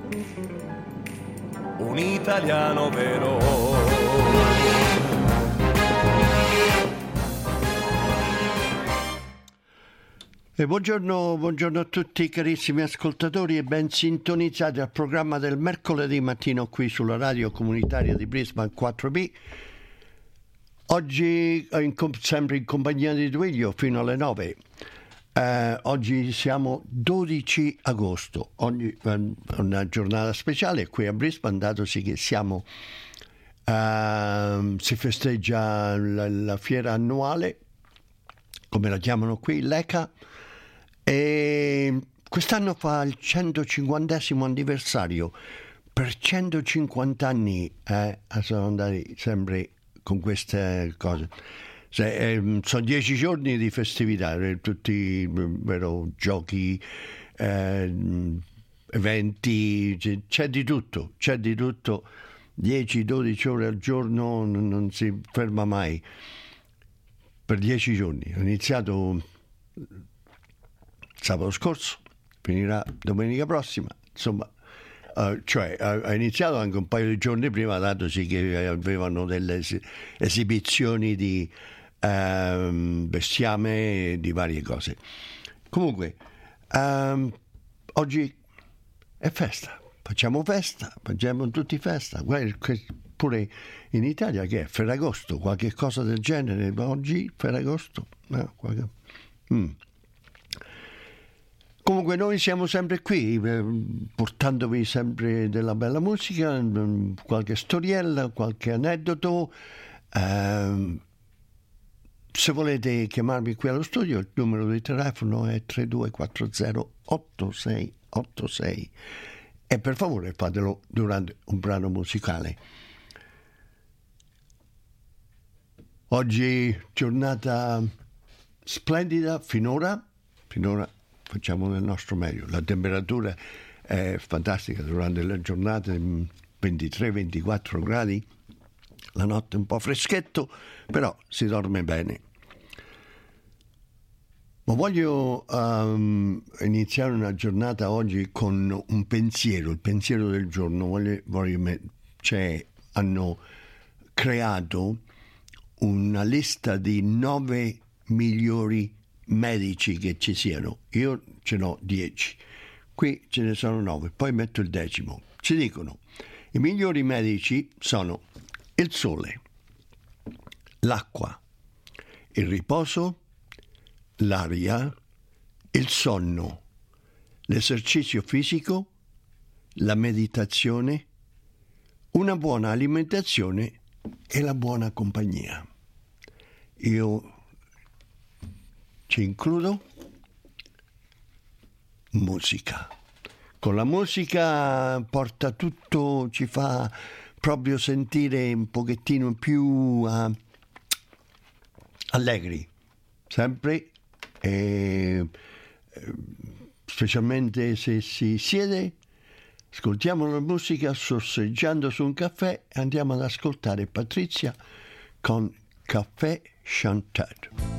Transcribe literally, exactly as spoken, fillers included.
un italiano vero. E buongiorno, buongiorno a tutti carissimi ascoltatori e ben sintonizzati al programma del mercoledì mattino qui sulla radio comunitaria di Brisbane quattro B. Oggi in, sempre in compagnia di Duilio fino alle nove. Eh, oggi siamo dodici agosto, oggi è una giornata speciale qui a Brisbane, datosi che siamo, eh, si festeggia la, la fiera annuale, come la chiamano qui, l'E C A, e quest'anno fa il centocinquantesimo anniversario. Per centocinquanta anni eh, sono andati sempre con queste cose. Se, eh, sono dieci giorni di festività, eh, tutti vero, giochi, eh, eventi, c'è, c'è di tutto, c'è di tutto, dieci dodici ore al giorno, non, non si ferma mai, per dieci giorni. Ho iniziato sabato scorso, finirà domenica prossima, insomma, uh, cioè ha iniziato anche un paio di giorni prima, datosi che avevano delle es- esibizioni di uh, bestiame e di varie cose. Comunque, um, oggi è festa, facciamo festa, facciamo tutti festa, pure in Italia che è Ferragosto, qualche cosa del genere, oggi Ferragosto, no, qualche... mm. Comunque noi siamo sempre qui, eh, portandovi sempre della bella musica, qualche storiella, qualche aneddoto. Eh, se volete chiamarmi qui allo studio, il numero di telefono è tre due quattro zero otto sei otto sei e per favore fatelo durante un brano musicale. Oggi giornata splendida, finora, finora facciamo del nostro meglio. La temperatura è fantastica durante la giornata, ventitré ventiquattro gradi, la notte un po' freschetto, però si dorme bene. Ma voglio um, iniziare una giornata oggi con un pensiero, il pensiero del giorno. Voglio, voglio, cioè, hanno creato una lista di nove migliori medici che ci siano. Io ce n'ho dieci, qui ce ne sono nove, poi metto il decimo. Ci dicono i migliori medici sono il sole, l'acqua, il riposo, l'aria, il sonno, l'esercizio fisico, la meditazione, una buona alimentazione e la buona compagnia. Io ci includo musica. Con la musica porta tutto, ci fa proprio sentire un pochettino più uh, allegri, sempre, e, specialmente se si siede, ascoltiamo la musica sorseggiando su un caffè e andiamo ad ascoltare Patrizia con Caffè Chantat.